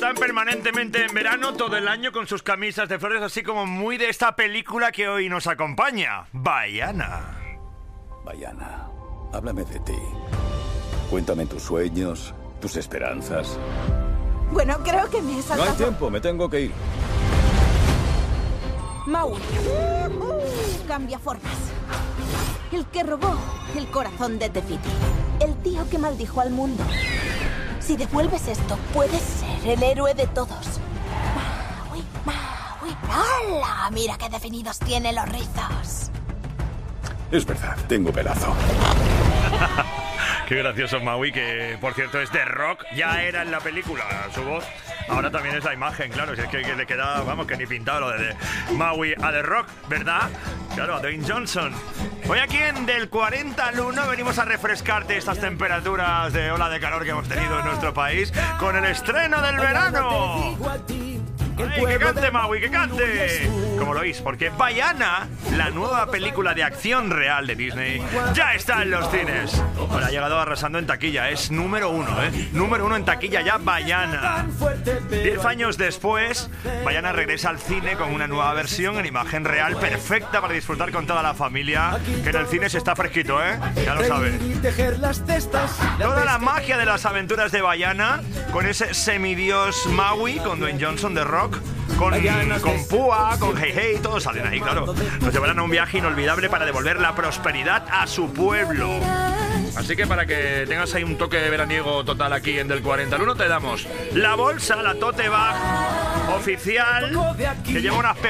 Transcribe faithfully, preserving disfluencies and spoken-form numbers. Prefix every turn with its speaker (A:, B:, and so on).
A: están permanentemente en verano todo el año con sus camisas de flores, así como muy de esta película que hoy nos acompaña, Vaiana.
B: Vaiana, háblame de ti. Cuéntame tus sueños, tus esperanzas.
C: Bueno, creo que me he saltado.
B: No hay tiempo, me tengo que ir.
C: Maui. Cambia formas. El que robó el corazón de Te-Fiti. El tío que maldijo al mundo. Si devuelves esto, puedes ser el héroe de todos. Maui, Maui. ¡Hala! Mira qué definidos tiene los rizos.
B: Es verdad, tengo pelazo.
A: Qué gracioso Maui, que por cierto es de Rock. Ya era en la película su voz. Ahora también es la imagen, claro. Si es que, que le queda, vamos, que ni pintado lo de, de Maui a The Rock, ¿verdad? Claro, a Dwayne Johnson. Hoy aquí en Del cuarenta al uno venimos a refrescarte estas temperaturas de ola de calor que hemos tenido en nuestro país con el estreno del verano. ¡Ay, que cante, Maui, que cante! Como lo oís, porque Vaiana, la nueva película de acción real de Disney, ya está en los cines. Bueno, ha llegado arrasando en taquilla, es número uno, ¿eh? Número uno en taquilla ya, Vaiana. Diez años después, Vaiana regresa al cine con una nueva versión en imagen real, perfecta para disfrutar con toda la familia, que en el cine se está fresquito, ¿eh? Ya lo sabes. Toda la magia de las aventuras de Vaiana, con ese semidios Maui, con Dwayne Johnson de Rock, con, con Púa, con Hey Hey, todos salen ahí, claro. Nos llevarán a un viaje inolvidable para devolver la prosperidad a su pueblo. Así que para que tengas ahí un toque de veraniego total aquí en Del cuarenta al uno, te damos la bolsa, la tote bag oficial, que lleva unas